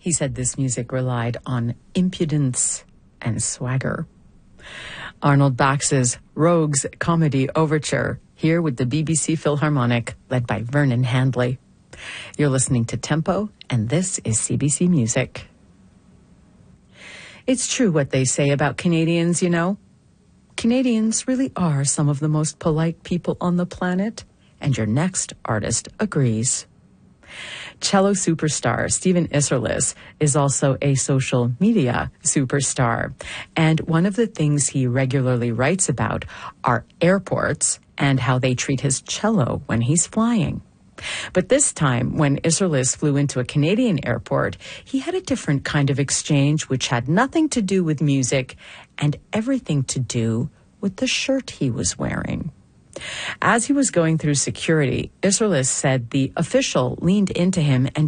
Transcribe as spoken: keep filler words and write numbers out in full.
He said this music relied on impudence and swagger. Arnold Bax's Rogues Comedy Overture, here with the B B C Philharmonic, led by Vernon Handley. You're listening to Tempo, and this is C B C Music. It's true what they say about Canadians, you know. Canadians really are some of the most polite people on the planet, and your next artist agrees. Cello superstar Stephen Isserlis is also a social media superstar, and one of the things he regularly writes about are airports and how they treat his cello when he's flying. But this time, when Isserlis flew into a Canadian airport, he had a different kind of exchange which had nothing to do with music and everything to do with the shirt he was wearing. As he was going through security, Isserlis said the official leaned into him and